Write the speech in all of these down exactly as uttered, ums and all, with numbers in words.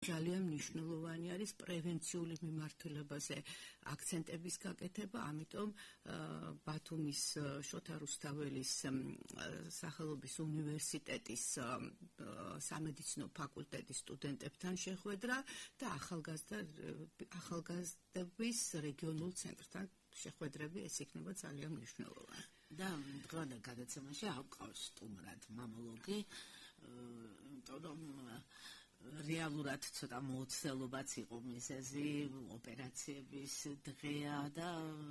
ძალიან მნიშვნელოვანი არის პრევენციული მიმართულებაზე აქცენტების გაკეთება, ამიტომ ბათუმის შოთა რუსთაველის სახელობის უნივერსიტეტის სამედიცინო ფაკულტეტის სტუდენტებთან შეხვედრა და ახალგაზრდა ახალგაზრდების რეგიონულ ცენტრთან შეხვედრები, ეს იქნება ძალიან მნიშვნელოვანი. და დღევანდელ გადაცემაში ავყავს სტუმრად მამოლოგი, იმიტომ რომ რეალურად ცოტა მოუცდელობაც იყო მიზეზი, ოპერაციების დღეა და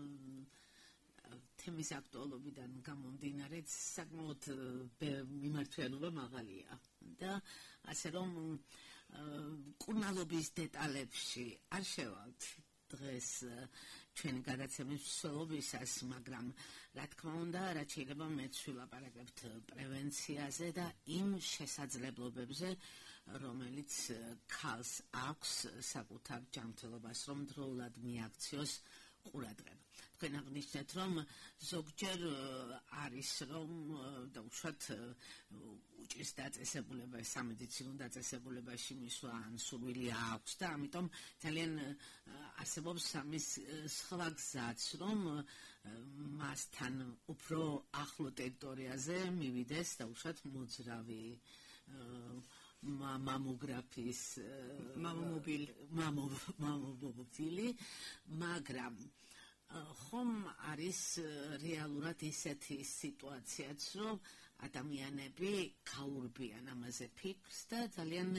თემის აქტუალობიდან გამომდინარე საკმაოდ მიმართულება მაღალია და ასე რომ კურნალობის დეტალებში არ შევალთ დღეს ჩვენი გადაცემის მსვლელობისას, მაგრამ რა თქმა უნდა, რაც შეიძლება მეც ვილაპარაკებთ პრევენციაზე და იმ შესაძლებლობებზე, რომელიც ქალს აქვს საკუთარ ჯანმრთელობას, რომ დროულად მიაქციოს ყურადღება. თქვენ აღნიშნეთ, რომ ზოგჯერ არის რომ და უშუალოდ უჭირს დაწესებულება, სამედიცინო დაწესებულებაში მისვლა ან სურვილი აქვს და ამიტომ ძალიან არსებობს ამის სხვა გზაც, რომ მასთან უფრო ახლო ტერიტორიაზე მივიდეს და უშუალოდ მოძრავი მამოგრაფიის მამომობილი მამომობილი, მაგრამ ხომ არის რეალურად ისეთი სიტუაციაც, რომ ადამიანები გაურბიან ამაზე ფიქრს და ძალიან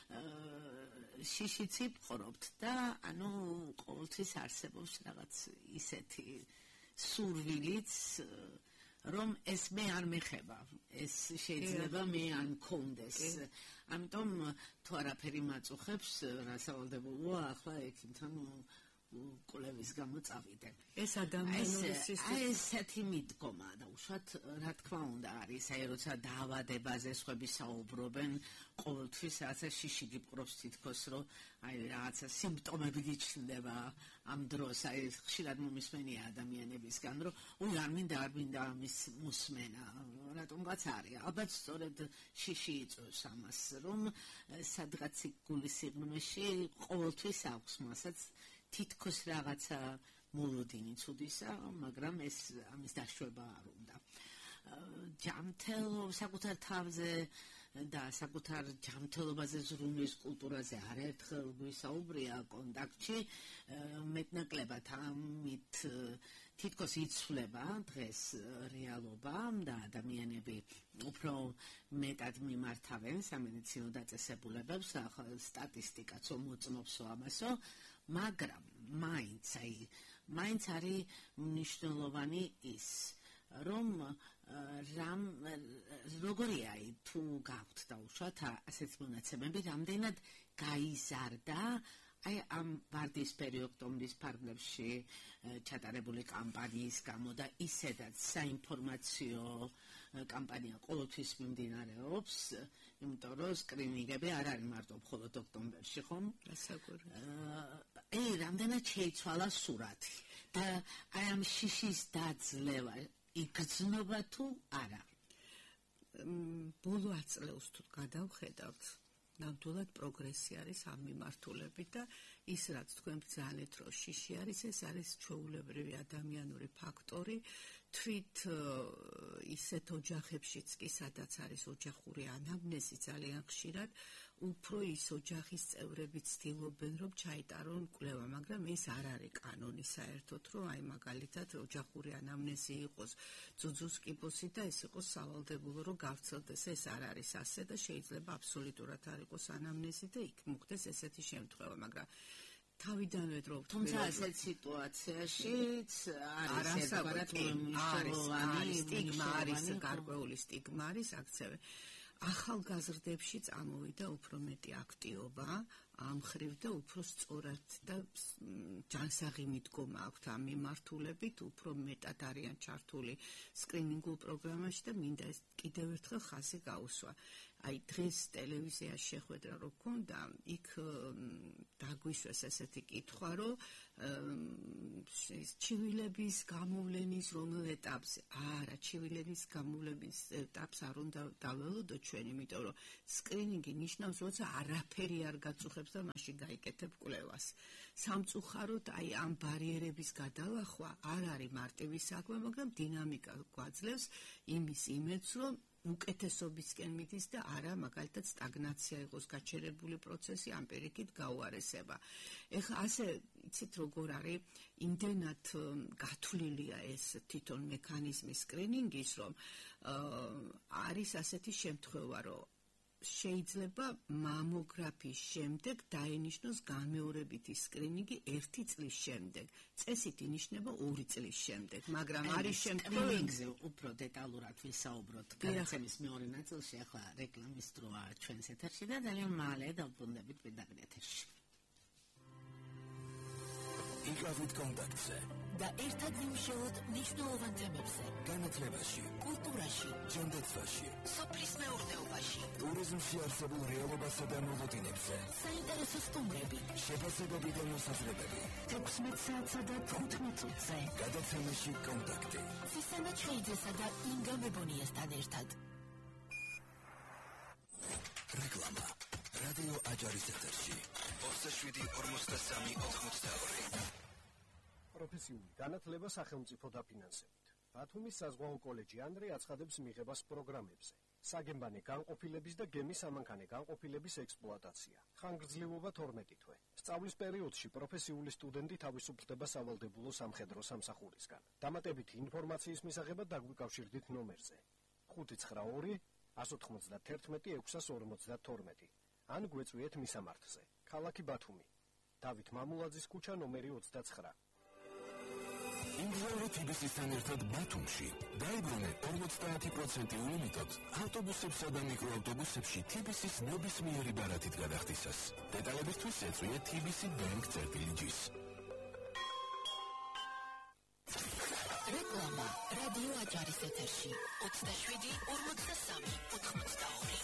შიშიც იპყრობთ და ანუ ყოველთვის არსებობს რაღაც ისეთი სურვილიც, რომ ეს მე არ მეხება, ეს შეიძლება მე არ მქონდეს. ამიტომ თუ არაფერი მაწუხებს, რა სავალდებულოა ახლა ექიმთან კვლევის გამო წავიდე. ეს ადამიანური სისტემა ესეთი მიდგომა და უშუალოდ რა თქმა უნდა არის, აი როცა დაავადებაზე სხვები საუბრობენ, ყოველთვის რაღაცა შიში გიპყრობს თითქოს, რომ აი რაღაცა სიმპტომები გიჩნდება ამ დროს, აი ხშირად მომისმენია ადამიანებისგან, რომ უი არ მინდა არ მინდა ამის მოსმენა, რატომღაც არის. ალბათ სწორედ შიში იწვევს ამას, რომ სადღაც გულის სიღრმეში ყოველთვის აქვს მასაც თითქოს რაღაცა მოლოდინი ცუდისა, მაგრამ ეს ამის დაშვება არ უნდა. ჯანმრთელო საკუთარ თავზე და საკუთარ ჯანმრთელობაზე ზრუნვის კულტურაზე არაერთხელ გვისაუბრია კონტაქტში, მეტნაკლებად ამით თითქოს იცვლება დღეს რეალობა და ადამიანები უფრო მეტად მიმართავენ სამედიცინო დაწესებულებებს, სტატისტიკაც მოწმობს ამასო, მაგრამ მაინც აი მაინც არის მნიშვნელოვანი ის, რომ რამ როგორია თუ გაქვთ და უშუალოდ ასეთ მონაცემები, რამდენად გაიზარდა აი ამ ვარდისფერი ოქტომბრის ფარგლებში ჩატარებული კამპანიის გამო და ისედაც საინფორმაციო კამპანია ყოველთვის მიმდინარეობს, იმიტომ რომ სკრინინგები არ არის მარტო მხოლოდ ოქტომბერში, ხომ? გასაგებია. აი, რამდენად შეიცვალა სურათი და აი ამ შიშის დაძლევა იგრძნობა თუ არა? ბოლო ათ წლებს თუ გადავხედავთ, ნამდვილად პროგრესი არის ამ მიმართულებით და ის რაც თქვენ ბრძანეთ, რომ შიში არის, ეს არის ჩვეულებრივი ადამიანური ფაქტორი. თვით ისეთ ოჯახებშიც კი, სადაც არის ოჯახური ანამნეზი ძალიან ხშირად, უფრო ის ოჯახის წევრები ცდილობენ, რომ ჩაიტარონ კვლევა, მაგრამ ეს არ არის კანონი საერთოდ, რომ აი მაგალითად ოჯახური ანამნეზი იყოს ძუძუს კიბოსი და ეს იყოს სავალდებულო, რომ გავრცელდეს. ეს არ არის ასე და შეიძლება აბსოლუტურად არ იყოს ანამნეზი და იქ მოხდეს ესეთი შემთხვევა, მაგრამ თავიდანვე დრო თუმცა ასეთ სიტუაციაში არის ერთგვარად მნიშვნელოვანი სტიგმა, არის გარკვეული სტიგმა არის აქცევე. ახალგაზრდებში წამოვიდა უფრო მეტი აქტიობა ამ მხრივ და უფრო სწორად და ჯანსაღი მიდგომა აქვთ ამ მიმართულებით, უფრო მეტად არიან ჩართული სკრინინგულ პროგრამაში და მინდა ეს კიდევ ერთხელ ხაზი გაუსვა. აი დღეს ტელევიზიაში შეხვედრა რო გქონდა, იქ დაგვისვეს ესეთი კითხვა, რომ ჩივილების გამოვლენის რომელ ეტაპზე? არა, ჩივილების გამოვლენის ეტაპს არ უნდა დაველოდოთ ჩვენ, იმიტომ რომ სკრინინგი ნიშნავს, როცა არაფერი არ გაწუხებს და მაშინ გაიკეთებ კვლევას. სამწუხაროდ აი ამ ბარიერების გადალახვა არ არის მარტივი საქმე, მაგრამ დინამიკა გვაძლევს იმის იმედს, რომ უკეთესობისკენ მიდის და არა მაგალითად სტაგნაცია იყოს გაჩერებული პროცესი, ამ პირიქით გაუარესება. ეხლა ასე იცით როგორ არის, იმდენად გათვლილია ეს თვითონ მექანიზმი სკრინინგის, რომ არის ასეთი შემთხვევა, რომ შეიძლება მამოგრაფიის შემდეგ დაენიშნოს განმეორებითი სკრინინგი ერთი წლის შემდეგ. წესით ინიშნება ორი წლის შემდეგ, მაგრამ არის შემთხვევებზე უფრო დეტალურად ვისაუბროთ გადაცემის მეორე ნაწილში, ახლა რეკლამის დროა ჩვენს ეთერში და ძალიან მალე დავბრუნდებით პირდაპირ ეთერში. იგავით კონტაქტზე და ერთად ვიმუშაოთ მნიშვნელოვან თემებზე, განათლებაში, კულტურაში, ჯანდაცვაში, სოფლის მეურნეობაში, ტურიზმში არსებულ რეალობასა და მოლოდინებზე, საინტერესო სტუმრები, შეფასებები და მოსაზრებები. თექვსმეტ საათსა და თხუთმეტ წუთზე გადაცემაში კონტაქტი. სისანა ჩხეიძესა და ინგა მებონიასთან ერთად. რეკლამა. რადიო აჯარის ეთერში. ოცდაშვიდი ორმოცდასამი ოთხმოცდაორი. პროფესიული განათლება სახელმწიფო დაფინანსებით. ბათუმის საზღვაო კოლეჯი ანდრე აცხადებს მიღებას პროგრამებზე. საგემბანე განყოფილების და გემის სამანქანე განყოფილების ექსპლუატაცია. ხანგრძლივობა თორმეტი თვე. სწავლის პერიოდში პროფესიული სტუდენტი თავისუფლდება სავალდებულო სამხედრო სამსახურისგან. დამატებითი ინფორმაციის მისაღებად დაგვიკავშირდით ნომერზე ხუთი ცხრა ორი ათს ოცდაათი ექვსს ორმოცდათორმეტი ან გვეწვიეთ მისამართზე. ქალაქი ბათუმი. დავით მამულაძის ქუჩა ნომერი ოცდაცხრა. იმგზავრე თბილისთან ერთად ბათუმში. დაიბრუნე ორმოცდაათი პროცენტი ულიმიტოდ ავტობუსებსა და მიკროავტობუსებში თბილისის ნებისმიერი ბარათით გადახდისას. დეტალებისთვის ეწვიეთ თბილისი ბენკ წერტილიჯის. რეკლამა რადიო აჯარის ეთერში ოცდაშვიდი ორმოცდასამი ოთხმოცდაორი.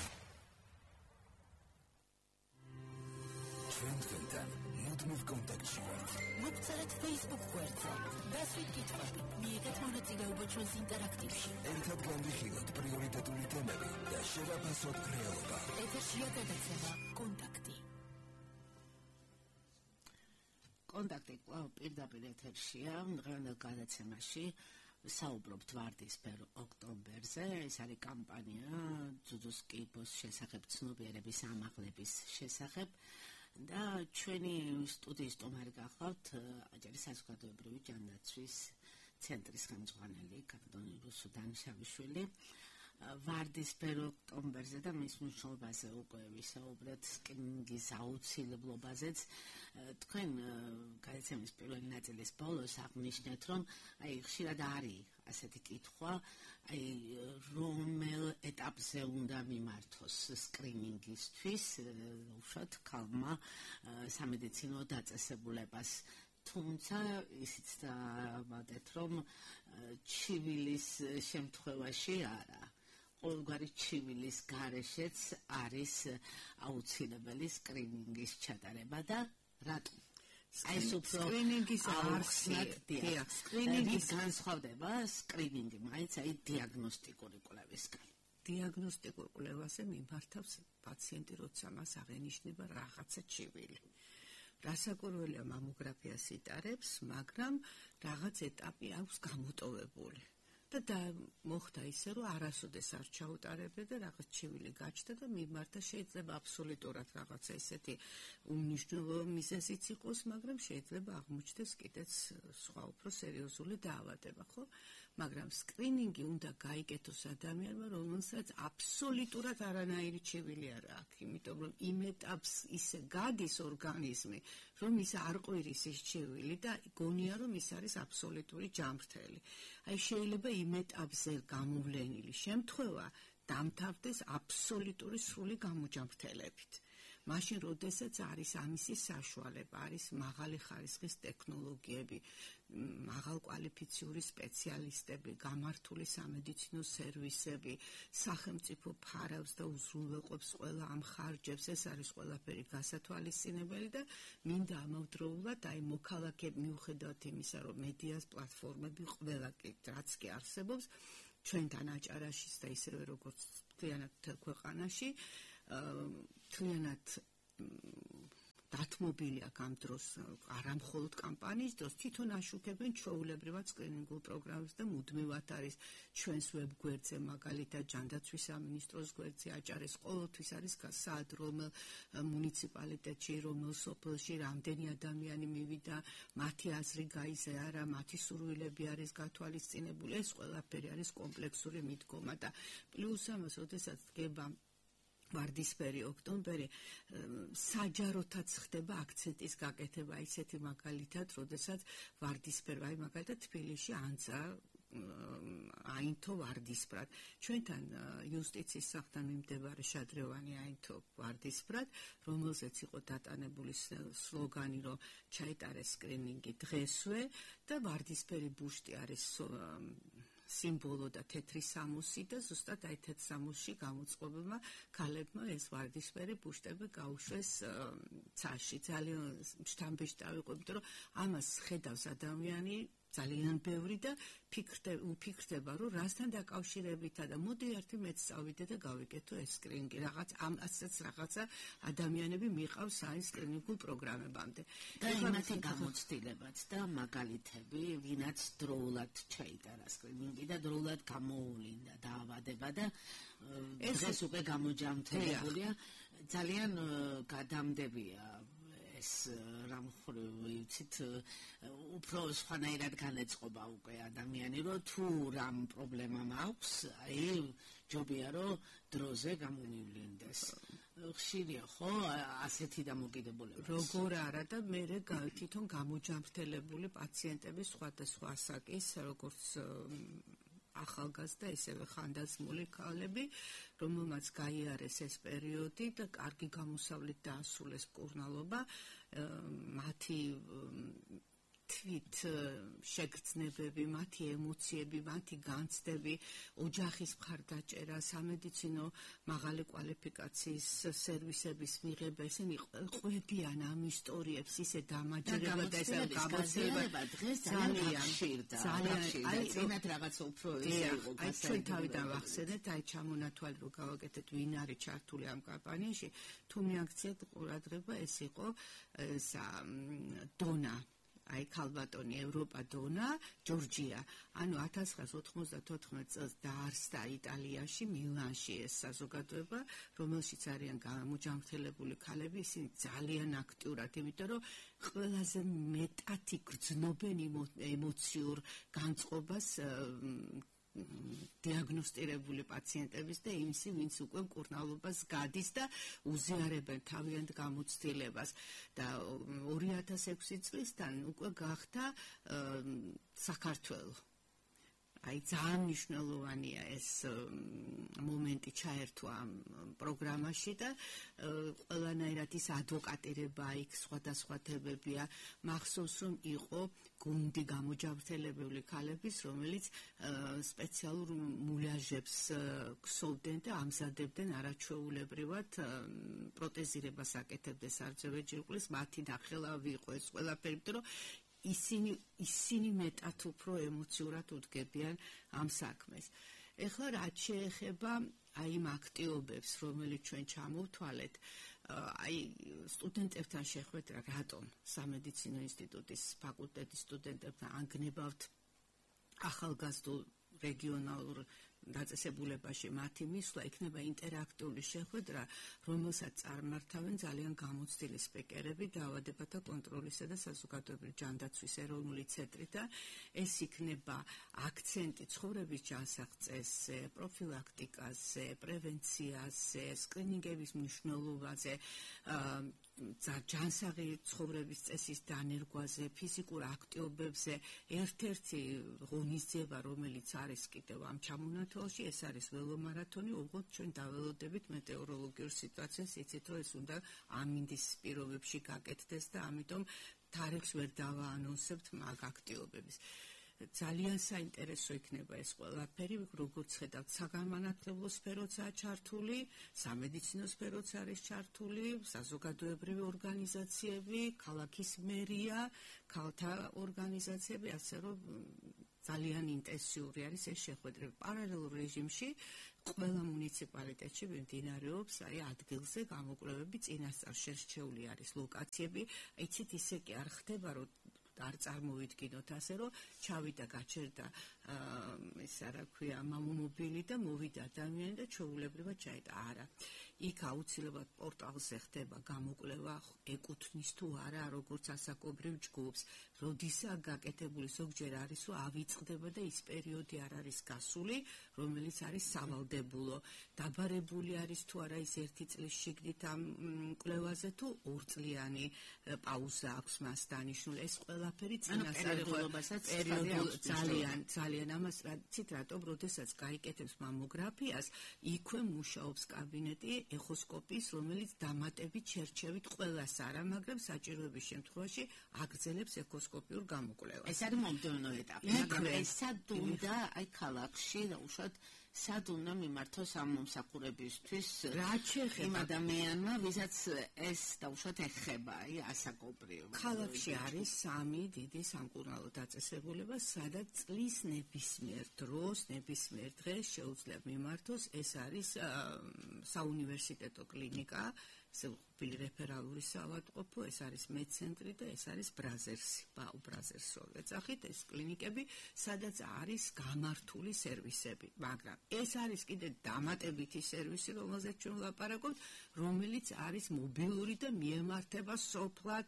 ჩვენ თქვენთან მუდმივ კონტაქტში ვართ. მოგწერეთ Facebook გვერდზე. დასვით კითხვები, მიიღეთ მონაწილეობა ჩვენს ინტერაქტივში. ერთად განვიხილოთ პრიორიტეტული თემები და შევაფასოთ რეალობა. ეთერშია გადაცემა კონტაქტი. კონტაქტი კვლავ პირდაპირ ეთერშია, დღევანდელ გადაცემაში საუბრობთ ვარდისფერ ოქტომბერზე. ეს არის კამპანია ძუძუს კიბოს შესახებ, ცნობიერების ამაღლების შესახებ. და ჩვენი სტუდიის სტუმარი გახლავთ აჯარის საზოგადოებრივი ჯანდაცვის ცენტრის ხელმძღვანელი კაპიტანი რუსუ დანიშაშვილი. ვარდისფერ ოქტომბერზე და მის მნიშვნელობაზე უკვე ვისაუბრეთ, სკრინინგის აუცილებლობაზეც. თქვენ გადაცემის პირველი ნაწილის ბოლოს აღნიშნეთ, რომ აი ხშირად არის ასეთი კითხვა, აი რომელ ეტაპზე უნდა მიმართოს სკრინინგისთვის, უშუალოდ ქალმა სამედიცინო დაწესებულებას. თუმცა ისიც დავადეთ, რომ ჩივილის შემთხვევაში არა. ყოველგვარი ჩივილის გარეშეც არის აუცილებელი სკრინინგის ჩატარება და რატომ? აი სკრინინგის არსად, დიახ, სკრინინგის განსხვავდება სკრინინგი, მაინც აი დიაგნოსტიკური კვლევისგან. დიაგნოსტიკურ კვლევაზე მიმართავს პაციენტი, როცა მას აღენიშნება რაღაცა ჩივილი. რასაკვირველია, მამოგრაფიას იტარებს, მაგრამ რაღაც ეტაპი აქვს გამოტოვებული. და მოხდა ისე, რომ არასოდეს არ ჩაუტარებდა და რაღაც ჩივილი გაჩნდა და მიმართა. შეიძლება აბსოლუტურად რაღაცა ისეთი უმნიშვნელო მიზეზიც იყოს, მაგრამ შეიძლება აღმოჩნდეს კიდეც სხვა უფრო სერიოზული დაავადება, ხო? მაგრამ სკრინინგი უნდა გაიკეთოს ადამიანმა, რომელსაც აბსოლუტურად არანაირი ჩივილი არ აქვს, იმიტომ რომ იმ ეტაპს ისე გადის ორგანიზმი, რომ ის არ ყვირის ის ჩივილი და გონია, რომ ის არის აბსოლუტური ჯამრთელი. აი შეიძლება იმ ეტაპზე გამოვლენილი შემთხვევა დამთავრდეს აბსოლუტური სრული გამოჯამრთელებით. მაშინ როდესაც არის ამისი საშუალება, არის მაღალი ხარისხის ტექნოლოგიები, მაღალკვალიფიციური სპეციალისტები, გამართული სამედიცინო სერვისები, სახელმწიფო ფარავს და უზრუნველყოფს ყველა ამ ხარჯებს, ეს არის ყველაფერი გასათვალისწინებელი და მინდა ამავდროულად აი მოქალაქეები მიუხედავად იმისა, რომ მედიას პლატფორმები ყველა რაც კი არსებობს, ჩვენთან აჭარაშიც და ისევე როგორც მთლიანად მთელ ქვეყანაში, მთლიანად დათმობილია ამ დროს არა მხოლოდ კამპანიის დროს, თვითონ აშუქებენ ჩვეულებრივად სკრინინგულ პროგრამებს და მუდმივად არის ჩვენს ვებგვერდზე, მაგალითად ჯანდაცვის სამინისტროს გვერდზე აჭარის ყოველთვის არის გასაად რომელ მუნიციპალიტეტში, რომელ სოფელში რამდენი ადამიანი მივიდა, მათი აზრი გაიზიარა, მათი სურვილები არის გათვალისწინებული, ეს ყველაფერი არის კომპლექსური მიდგომა და პლუს ამას, როდესაც დგება ვარდისფერი ოქტომბერი, საჯაროთაც ხდება აქცენტის გაკეთება, ისეთი მაგალითად, როდესაც ვარდისფერი, აი მაგალითად თბილისში ანძა აინთო ვარდისფრად. ჩვენთან იუსტიციის სახლთან მიმდებარე შადრევანი აინთო ვარდისფრად, რომელზეც იყო დატანებული სლოგანი, რომ ჩაიტარეს სკრინინგი დღესვე და ვარდისფერი ბუშტი არის სიმბოლო და თეთრი სამოსი და ზუსტად აი თეთრ სამოსში გამოწყობებმა ქალებმა ეს ვარდისფერი ბუშტები გაუშვეს ცაში. ძალიან შთამბეჭდავი იყო, იმიტომ რომ ამას ხედავს ადამიანი ძალიან ბევრი და უფიქრდება, რომ რასთან დაკავშირებითა და მოდი ერთი მეც წავიდე და გავიკეთო ეს სკრინინგი. რაღაც ამასაც რაღაცა ადამიანები მიყავს აი სკრინინგულ პროგრამებამდე. და იმათი გამოცდილებაც და მაგალითები, ვინაც დროულად ჩაიტარა სკრინინგი და დროულად გამოუვლინდა დაავადება და დღეს უკვე გამოჯამთელებულია, ძალიან გადამდებია ეს რამ ხრივით უფრო სხვანაირად განეწყობა უკვე ადამიანი, რომ თუ რამ პრობლემა მაქვს, აი ჯობია რომ დროზე გამომივლინდეს. ხშირია ხო ასეთი დამოკიდებულება? როგორ არა და მე თვითონ გამოჯამრთელებული პაციენტები სხვადასხვა ასაკის, როგორც ახალგაზრდა, ისევე ხანდაზმული ქალები, რომელმაც გაიარეს ეს პერიოდი და კარგი გამოსავლით დაასრულეს მკურნალობა, მათი თვით შეგრძნებები, მათი ემოციები, მათი განცდები, ოჯახის მხარდაჭერა, სამედიცინო მაღალი კვალიფიკაციის სერვისების მიღება, ესენი ყვებიან ამ ისტორიებს, ისე დამაჯერება და ესე გამოცდილება დღეს ძალიან ხშირდა. ძალიან აი წინათ რაღაცა უფრო ისე იყო გასაგები. აი ჩვენ თავიდან ვახსენეთ, აი ჩამონათვალი რომ გავაკეთეთ, ვინ არის ჩართული ამ კამპანიაში, თუ მიაქციეთ ყურადღება, ეს იყო ესა დონა აი ქალბატონი ევროპა დონა ჯორჯია, ანუ ათას ცხრაას ოთხმოცდათოთხმეტ წელს დაარსდა იტალიაში მილანში ეს საზოგადოება, რომელშიც არიან გამოჯამრთელებული ქალები, ისინი ძალიან აქტიურად, იმიტომ რომ ყველაზე მეტად იგრძნობენ ემოციურ განწყობას დიაგნოსტირებული პაციენტების და იმისი, ვინც უკვე მკურნალობას გადის და უზიარებენ თავიანთ გამოცდილებას და ორი ათას ექვსი წლისთან უკვე გახდა საქართველო. აი ძალიან მნიშვნელოვანია ეს მომენტი ჩაერთვა ამ პროგრამაში და ყველანაირად ის ადვოკატირება იქ სხვადასხვა თემებია. მახსოვს რომ იყო გუნდი გამოჯამრთელებული ქალების, რომელიც სპეციალურ მულიაჟებს ქსოვდნენ და ამზადებდნენ არაჩვეულებრივად პროტეზირებას აკეთებდნენ სარძევე ჯირკვლის, მათი ნახელავი იყო ეს ყველაფერი, იმიტომ რომ ისინი ისინი მეტად უფრო ემოციურად უდგებიან ამ საქმეს. ეხლა რაც შეეხება აი იმ აქტივობებს, რომელიც ჩვენ ჩამოვთვალეთ, აი სტუდენტებთან შეხვედრა, რატომ სამედიცინო ინსტიტუტის ფაკულტეტის სტუდენტებთან ანგნებავთ ახალგაზრდულ რეგიონალურ დაწესებულებაში მათი მისვლა, იქნება ინტერაქტიული შეხვედრა, რომელსაც წარმართავენ ძალიან გამოცდილი სპიკერები დაავადებათა კონტროლისა და საზოგადოებრივი ჯანდაცვის ეროვნული ცენტრი და ეს იქნება აქცენტი ცხოვრების ჯანსაღწესზე, პროფილაქტიკაზე, პრევენციაზე, სკრინინგების მნიშვნელობაზე, ჯანსაღი ცხოვრების წესის დანერგვაზე, ფიზიკურ აქტივობებზე, ერთ-ერთი ღონისძიება, რომელიც არის კიდევ ამ ჩამონათვალში, ეს არის ველომარათონი, უბრალოდ ჩვენ დაველოდებით მეტეოროლოგიურ სიტუაციას, იცით რომ ეს უნდა ამინდის პირობებში გაკეთდეს და ამიტომ თარიღს ვერ დავაანონსებთ მაგ აქტივობების. ძალიან საინტერესო იქნება ეს ყველაფერი, როგორც ხედავთ, საგანმანათლებლო სფეროცაა ჩართული, სამედიცინო სფეროც არის ჩართული, საზოგადოებრივი ორგანიზაციები, ქალაქის მერია, ქალთა ორგანიზაციები, ასე რომ ძალიან ინტენსიური არის ეს შეხვედრება. პარალელურ რეჟიმში ყველა მუნიციპალიტეტში მიმდინარეობს აი ადგილზე გამოკვლევები, წინასწარ შერჩეული არის ლოკაციები, იცით ისე კი არ ხდება, რომ არ წარმოვიდგინოთ ასე რომ ჩავიდა გაჩერდა ესა რა ქვია მამომობილი და მოვიდა ადამიანი და ჩვეულებრივად ჩაიდა არა იქ აუცილებლად პორტალზე ხდება გამოკვლევა ეკუთვნის თუ არა როგორც ასაკობრივ ჯგუფს როდისაა გაკეთებული ზოგჯერ არის რომ ავიწყდება და ის პერიოდი არ არის გასული რომელიც არის სავალდებულო დაბარებული არის თუ არა ის ერთი წლის შიგნით ამ კვლევაზე თუ ორწლიანი პაუზა აქვს მას დანიშნული ეს ყველაფერი წინასწარ პერიოდულ ძალიან ძალიან ამას ცით რატომ როდესაც გაიკეთებს მამოგრაფიას იქვე მუშაობს კაბინეტი ეხოსკოპის რომელიც დამატებით შერჩევით ყველას არა მაგრამ საჭიროების შემთხვევაში აგრძელებს ეხოსკოპიურ გამოკვლევას ეს არის მომდევნო ეტაპი მაგრამ ეს სად უნდა აი ქალაქში უშუალოდ სად უნდა მიმართოს ამ მომსახურებისთვის რაც შეეხება იმ ადამიანმა ვისაც ეს დაუშვათ ეხება აი ასაკობრივ ქალაქში არის სამი დიდი სამკურნალო დაწესებულება სადაც წლის ნებისმიერ დროს ნებისმიერ დღეს შეუძლია მიმართოს ეს არის საუნივერსიტეტო კლინიკა სრულყოფილი რეფერალური საავადმყოფო, ეს არის მედცენტრი და ეს არის ბრაზერსი, ბაუ ბრაზერსი ორი ეძახით, ეს კლინიკები, სადაც არის გამართული სერვისები, მაგრამ ეს არის კიდე დამატებითი სერვისი, რომელზეც ჩვენ ვლაპარაკობთ, რომელიც არის მობილური და მიემართება სოფლად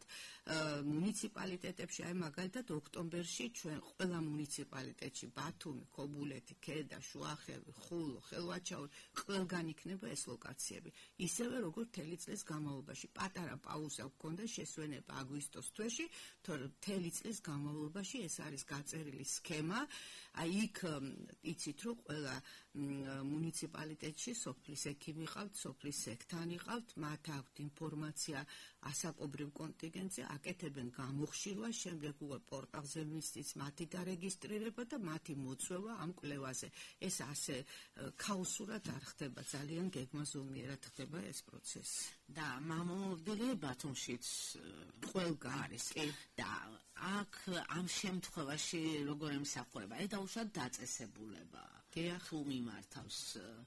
მუნიციპალიტეტებში, აი მაგალითად ოქტომბერში ჩვენ ყველა მუნიციპალიტეტში ბათუმი, ქობულეთი, ქედა, შუახევი, ხულო, ხელვაჩაური, ყველგან იქნება ეს ლოკაციები. ისევე როგორც მთელი წლის განმავლობაში პატარა პაუზა გქონდა შესვენება აგვისტოს თვეში, თორემ მთელი წლის განმავლობაში ეს არის გაწერილი სქემა, აი იქ იცით რომ ყველა მუნიციპალიტეტში სოფლის ექიმი ყავთ, სოფლის სექტანი ყავთ, მათ აქვთ ინფორმაცია ასაკობრივ კონტინგენტზე, აკეთებენ გამოხშირვას, შემდეგ უკვე პორტალზე მისცეს მათი დარეგისტრირება და მათი მოწვევა ამ კვლევაზე. ეს ასე ქაოსურად არ ხდება, ძალიან გეგმაზომიერად ხდება ეს პროცესი. და მამობილი ბათუმშიც ყველგან არის და აქ ამ შემთხვევაში როგორ ემსახურება? აი დაუშვათ დაწესებულება. თუ მიმართავს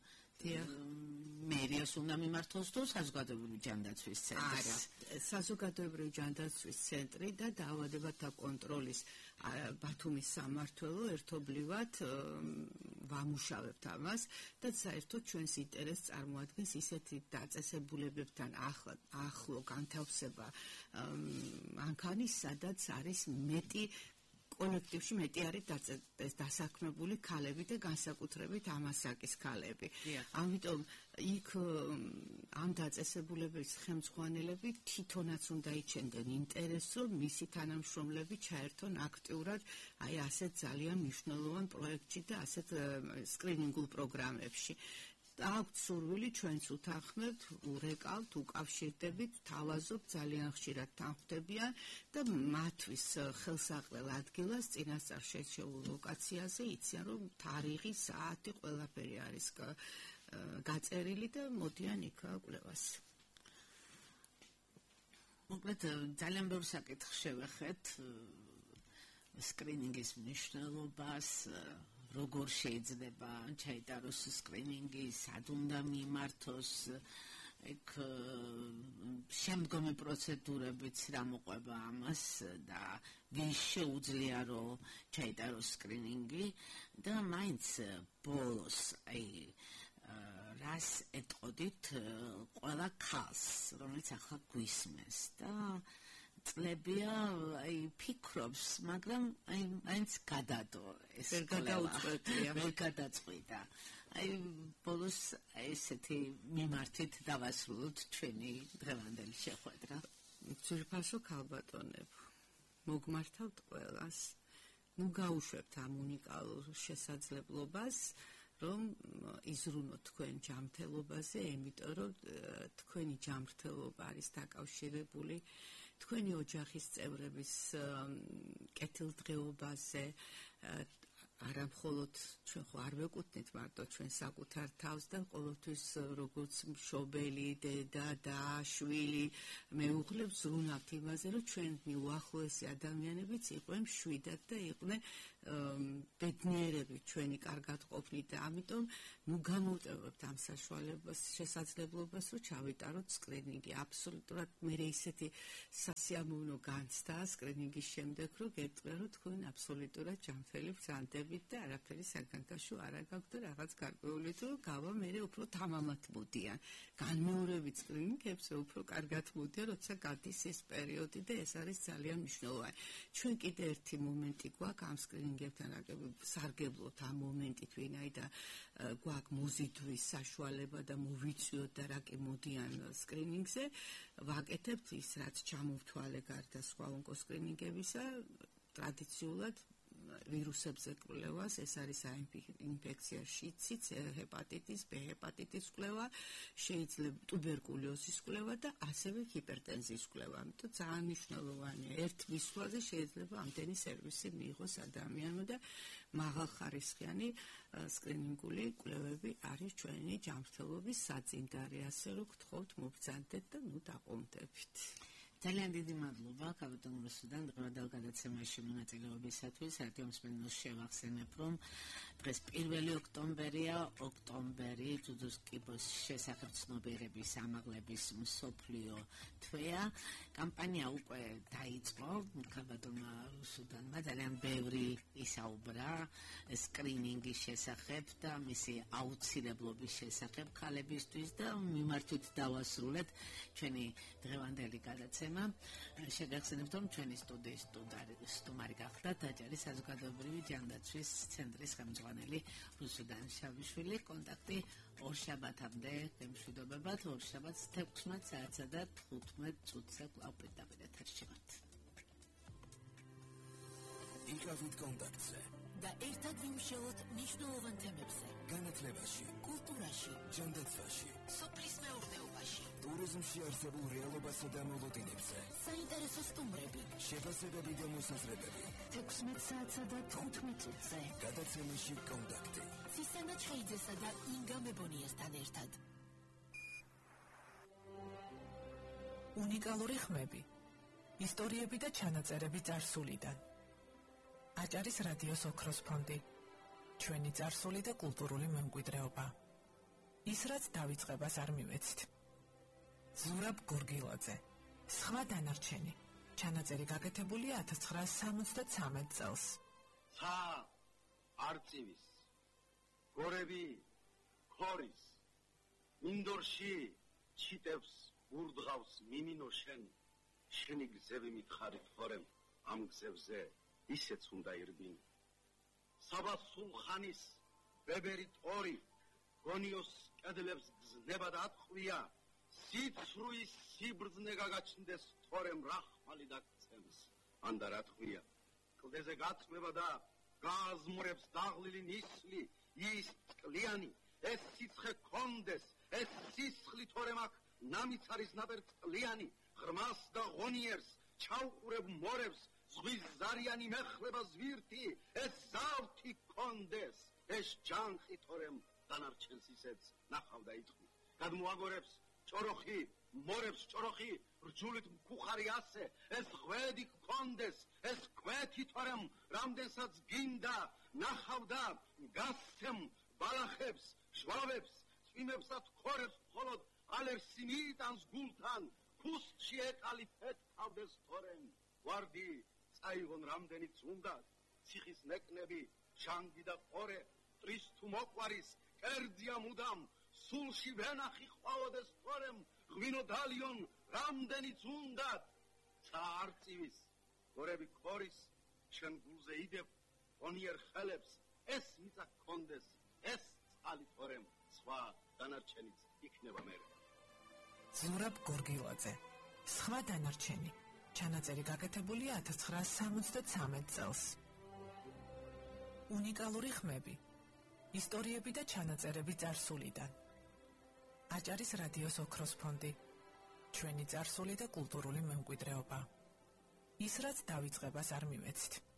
მერიას უნდა მიმართოს თუ საზოგადოებრივი ჯანდაცვის ცენტრი? არა, საზოგადოებრივი ჯანდაცვის ცენტრი და დაავადებათა კონტროლის ბათუმის სამმართველო ერთობლივად ვამუშავებთ ამას და საერთოდ ჩვენს ინტერესს წარმოადგენს ისეთი დაწესებულებებთან ახლო განთავსება მანქანის, სადაც არის მეტი კოლექტივში მეტი არის დასაქმებული ქალები და განსაკუთრებით ამასაკის ქალები. ამიტომ იქ ამ დაწესებულების ხელმძღვანელები თვითონაც უნდა იჩენდნენ ინტერესს, რომ მისი თანამშრომლები ჩაერთონ აქტიურად აი ასეთ ძალიან მნიშვნელოვან პროექტში და ასეთ სკრინინგულ პროგრამებში. აქვთ სურვილი ჩვენც უთანხმებთ, ურეკავთ, უკავშირდებით, თავაზობთ, ძალიან ხშირად თანხმდებიან და მათთვის ხელსაყრელ ადგილას წინასწარ შერჩეულ ლოკაციაზე იციან, რომ თარიღი, საათი, ყველაფერი არის გაწერილი და მოდიან იქ კვლევას. მოკლედ ძალიან ბევრ საკითხს შევეხეთ სკრინინგის მნიშვნელობას როგორ შეიძლება ჩაიტაროს სკრინინგი, სად უნდა მიმართოს, ეგ შემდგომი პროცედურებიც რა მოყვება ამას და ვის შეუძლია რომ ჩაიტაროს სკრინინგი და მაინც ბოლოს აი რას ეტყოდით ყველა ქალს, რომელიც ახლა გვისმენს და წლებია აი ფიქრობს, მაგრამ აი მაინც გადადო ეს გადაუწყვეტია, ვერ გადაწყვიტა. აი ბოლოს ესეთი მიმართით დავასრულოთ ჩვენი დღევანდელი შეხვედრა. ძვირფასო ქალბატონებო, მოგმართავთ ყველას. ნუ გაუშვებთ ამ უნიკალურ შესაძლებლობას, რომ იზრუნოთ თქვენ ჯანმრთელობაზე, იმიტომ რომ თქვენი ჯანმრთელობა არის დაკავშირებული თქვენი ოჯახის წევრების კეთილდღეობაზე, არა მხოლოდ ჩვენ ხო არ ვეკუთვნით მარტო ჩვენ საკუთარ თავს და ყოველთვის როგორც მშობელი, დედა და შვილი მეუღლებს ზრუნავთ იმაზე, რომ ჩვენი უახლოესი ადამიანებიც იყვნენ მშვიდად და იყვნენ ბედნიერები ჩვენი კარგად ყოფნით და ამიტომ ნუ გამოვტევებთ ამ საშუალებას, შესაძლებლობას, რომ ჩავიტაროთ სკრინინგი. აბსოლუტურად მე ისეთი სასიამოვნო განცდა სკრინინგის შემდეგ, რომ გეტყვია, რომ თქვენ აბსოლუტურად ჯანმრთელი ბრძანდებით და არაფერი საგანგაშო არ აქვს და რაღაც გარკვეული თუ გავა მე უფრო თამამად მოდიან. განმეორებით სკრინინგებს უფრო კარგად მოდიან, როცა გადის ეს პერიოდი და ეს არის ძალიან მნიშვნელოვანი. ჩვენ კიდე ერთი მომენტი გვაქვს ამ სკრინინგებთან სარგებლობთ ამ მომენტით, ვინაიდან გვაქვს მოზიდვის საშუალება და მოვიწვიოთ და რა კი მოდიან სკრინინგზე, ვაკეთებთ ის, რაც ჩამოვთვალე გარდა სხვა ონკოსკრინინგებისა, ტრადიციულად ვირუსებზე კვლევას, ეს არის ინფექცია შიციც, ჰეპატიტის, ბ ჰეპატიტის კვლევა, შეიძლება ტუბერკულოზის კვლევა და ასევე ჰიპერტენზიის კვლევა. ამიტომ ძალიან მნიშვნელოვანია. ერთ მისვლაზე შეიძლება ამდენი სერვისი მიიღოს ადამიანმა და მაღალხარისხიანი სკრინინგული კვლევები არის ჩვენი ჯანმრთელობის საძინდარი. ასე რომ გთხოვთ მობრძანდეთ და ნუ დაყომდებით. ძალიან დიდი მადლობა კაპიტან რუსუდან დღევანდელ გადაცემაში მონაწილეობისათვის. რადიო მსმენელს შევახსენებ, რომ დღეს პირველი ოქტომბერია, ოქტომბერი ძუძუს კიბოს შესახებ ცნობიერების ამაღლების მსოფლიო თვეა. კამპანია უკვე დაიწყო, კაპიტანმა რუსუდანმა ძალიან ბევრი ისაუბრა სკრინინგის შესახებ და მისი აუცილებლობის შესახებ ქალებისთვის და მიმართვით დავასრულეთ ჩვენი დღევანდელი გადაცემა. შეგახსენებთ, რომ ჩვენი სტუდიის სტუმარი გახდა დაჯარის საზოგადოებრივი ჯანდაცვის ცენტრის ხელმძღვანელი რუსუდან შავიშვილი. კონტაქტი ორ შაბათამდე გემშვიდობებათ, ორ შაბათს თექვსმეტ საათსა და თხუთმეტ წუთზე კვლავ პირდაპირ ეთერშივართ. იყავით კონტაქტზე და ერთად ვიმშელოთ მნიშვნელოვან თემებზე. განათლებაში, კულტურაში, ჯანდაცვაში, სოფლის მეურნეობაში, ტურიზმში არსებულ რეალობასა და მოლოდინებზე. საინტერესო სტუმრები, შეფასებები და მოსაზრებები. თექვსმეტ საათსა და თხუთმეტ წუთზე. გადაცემაში კონტაქტი. სისანა ჩხეიძესა და ინგა მებონიასთან ერთად. უნიკალური ხმები, ისტორიები და ჩანაწერები წარსულიდან. აჭარის რადიოს ოქროს ფონდი. ჩვენი წარსული და კულტურული მემკვიდრეობა. ის რაც დავიწყებას არ მივეცით. ზურაბ გორგილაძე. სხვა დანარჩენი. ჩანაწერი გაკეთებულია ათას ცხრაასი სამოცდათრამეტ წელს. ცა არწივის გორები ქორის მინდორში ჩიტებს ურდღავს მიმინო შენ შენი გზები მითხარი თორემ ამ გზებზე ისეც უნდა ირბინი. საბა სულხანის ბებერი ტორი გონიოს კედლებს გზნება და ატყვია, სიცრუის სიბრძნე გაგაჩნდეს თორემ რახმალი დაგცემს. ანდა რა თყვია, კლდეზე გაწმება და გააზმორებს დაღლილი ნისლი, ის წყლიანი, ეს სიცხე კონდეს, ეს სისხლი თორემ აქ ნამიც არის ნაბერ წყლიანი, ღრმას და ღონიერს ჩაუყურებ მორებს, ზღვის ზარიანი მეხლება ზვირთი, ეს ზავთი კონდეს, ეს ჯანხი თორემ დანარჩენს ისეც ნახავდა იტყვი. გადმოაგორებს ჭოროხი, მორებს ჭოროხი, რჯულით მქუხარი ასე, ეს ღვედი კონდეს, ეს კვეთი თორემ რამდენსაც გინდა, ნახავდა გასცემ ბალახებს, ჟვალებს, წვიმებსა თქორებს მხოლოდ ალერსი მიიტანს გულთან, ქუსტში ეკალი ფეთქავდეს თორემ. ვარდი წაიღონ რამდენიც უნდათ, ციხის ნეკნები, ჟანგი და ყორე, ტრის თუ მოყვარის, კერძია მუდამ, სულში ვენახი ყვაოდეს თორემ, ღვინო დალიონ რამდენიც უნდათ. ცა არ არწივის გორები ქორის შენ გულზე იდებ ონიერ ხელებს ეს მიწა გქონდეს ეს წყალი თორემ სხვა დანარჩენიც იქნება მე ზურაბ გორგილაძე სხვა დანარჩენი ჩანაწერი გაკეთებულია ათას ცხრაასი სამოცდათრამეტ წელს უნიკალური ხმები ისტორიები და ჩანაწერები წარსულიდან აჭარის რადიოს ოქროს ფონდი ჩვენი წარსული და კულტურული მემკვიდრეობა ის რაც დავიწყებას არ მივეცთ